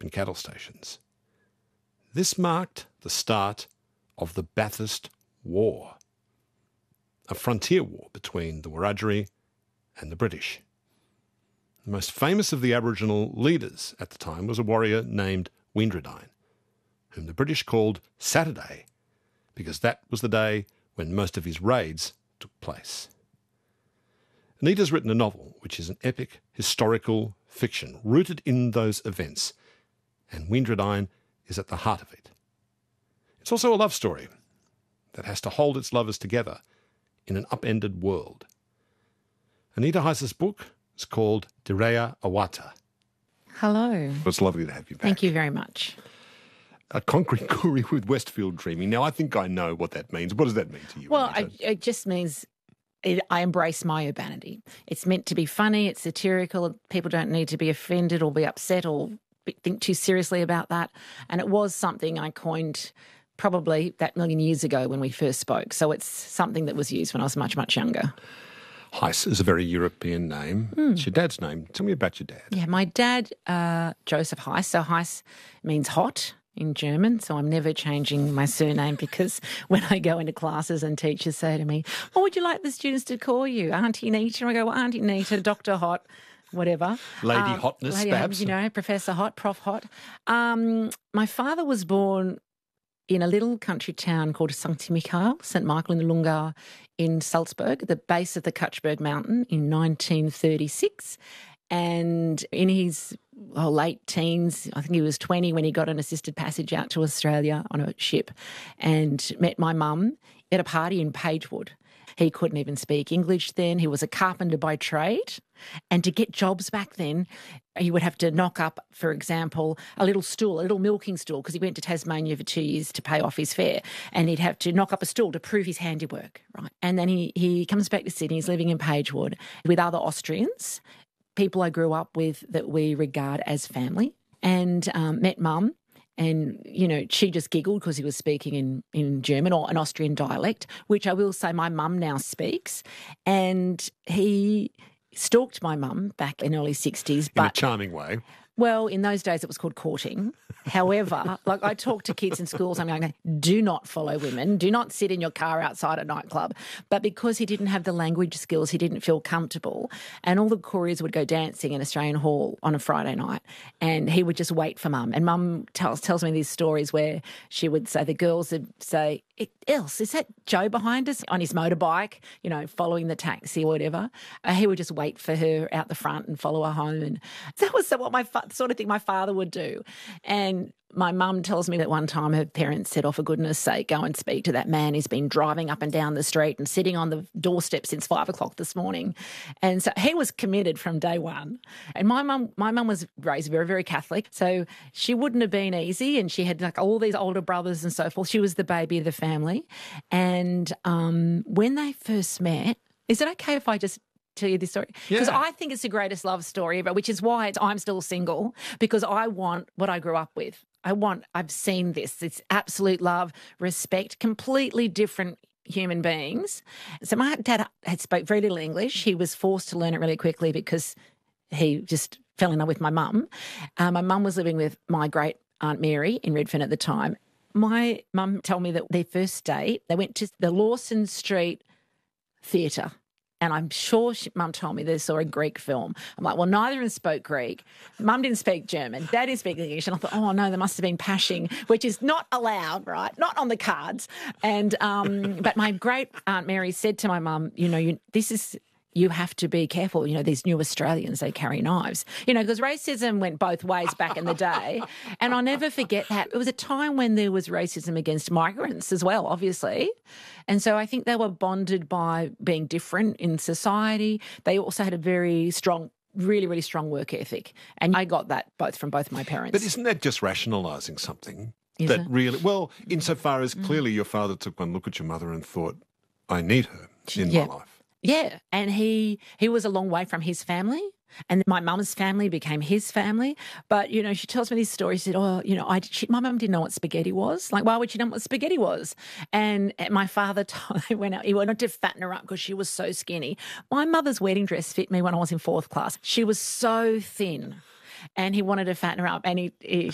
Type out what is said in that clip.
and cattle stations. This marked the start of the Bathurst War, a frontier war between the Wiradjuri and the British. The most famous of the Aboriginal leaders at the time was a warrior named Windradine, whom the British called Saturday because that was the day when most of his raids took place. Anita's written a novel which is an epic historical fiction rooted in those events, and Windradine is at the heart of it. It's also a love story that has to hold its lovers together in an upended world. Anita Heiss's book is called Direya Awata. Hello. It's lovely to have you back. Thank you very much. A concrete Koori with Westfield dreaming. Now, I think I know what that means. What does that mean to you? Well, it just means I embrace my urbanity. It's meant to be funny, it's satirical. People don't need to be offended or be upset or think too seriously about that. And it was something I coined probably that million years ago when we first spoke. So it's something that was used when I was much, much younger. Heiss is a very European name. It's your dad's name. Tell me about your dad. Yeah, my dad, Joseph Heiss. So Heiss means hot in German, so I'm never changing my surname because when I go into classes and teachers say to me, what would you like the students to call you? Auntie Nita? I go, well, Auntie Nita, Dr. Hot, whatever. Lady Hotness, perhaps? Professor Hot, Prof Hot. My father was born in a little country town called St. Michael in the Lungau in Salzburg, at the base of the Kutschberg Mountain in 1936. And in his late teens, I think he was 20 when he got an assisted passage out to Australia on a ship and met my mum at a party in Pagewood. He couldn't even speak English then. He was a carpenter by trade. And to get jobs back then, he would have to knock up, for example, a little milking stool, because he went to Tasmania for 2 years to pay off his fare. And he'd have to knock up a stool to prove his handiwork, right? And then he comes back to Sydney. He's living in Pagewood with other Austrians, people I grew up with that we regard as family, and met Mum. And, you know, she just giggled because he was speaking in German or an Austrian dialect, which I will say my mum now speaks. And he stalked my mum back in early 60s. In a charming way. Well, in those days it was called courting. However, like I talk to kids in schools, I'm going, do not follow women, do not sit in your car outside a nightclub. But because he didn't have the language skills, he didn't feel comfortable. And all the Kooris would go dancing in Australian Hall on a Friday night, and he would just wait for Mum. And Mum tells me these stories where she would say, the girls would say, Else, is that Joe behind us on his motorbike, you know, following the taxi or whatever? He would just wait for her out the front and follow her home. And that was what sort of thing my father would do. And my mum tells me that one time her parents said, oh, for goodness sake, go and speak to that man who's been driving up and down the street and sitting on the doorstep since 5 o'clock this morning. And so he was committed from day one. And my mum was raised very, very Catholic, so she wouldn't have been easy, and she had like all these older brothers and so forth. She was the baby of the family. And when they first met, is it okay if I just tell you this story? Because I think it's the greatest love story ever, which is why I'm still single, because I want what I grew up with. I've seen this. It's absolute love, respect, completely different human beings. So my dad had spoke very little English. He was forced to learn it really quickly because he just fell in love with my mum. My mum was living with my great Aunt Mary in Redfern at the time. My mum told me that their first date, they went to the Lawson Street Theatre. And I'm sure Mum told me they saw a Greek film. I'm like, well, neither of them spoke Greek. Mum didn't speak German. Dad didn't speak English. And I thought, oh, no, there must have been pashing, which is not allowed, right? Not on the cards. And but my great Aunt Mary said to my mum, you have to be careful. You know, these new Australians, they carry knives. You know, because racism went both ways back in the day. And I'll never forget that. It was a time when there was racism against migrants as well, obviously. And so I think they were bonded by being different in society. They also had a very strong, really, really strong work ethic. And I got that from both my parents. But isn't that just rationalising something? Is that it? Really, well, insofar as clearly your father took one look at your mother and thought, I need her in my life. Yeah, and he was a long way from his family, and my mum's family became his family. But, you know, she tells me this story. She said, oh, you know, my mum didn't know what spaghetti was. Like, why would she know what spaghetti was? And my father he wanted to fatten her up because she was so skinny. My mother's wedding dress fit me when I was in 4th class. She was so thin. And he wanted to fatten her up, and